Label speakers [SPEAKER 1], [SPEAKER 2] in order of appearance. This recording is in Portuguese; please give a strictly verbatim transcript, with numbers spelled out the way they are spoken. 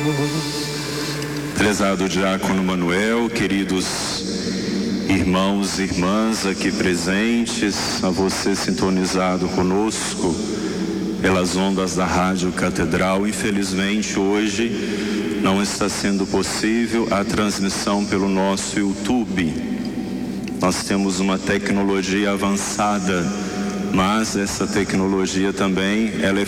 [SPEAKER 1] Prezado Diácono Manuel, queridos irmãos e irmãs aqui presentes, a você sintonizado conosco pelas ondas da Rádio Catedral. Infelizmente hoje não está sendo possível a transmissão pelo nosso YouTube. Nós temos uma tecnologia avançada, mas essa tecnologia também ela é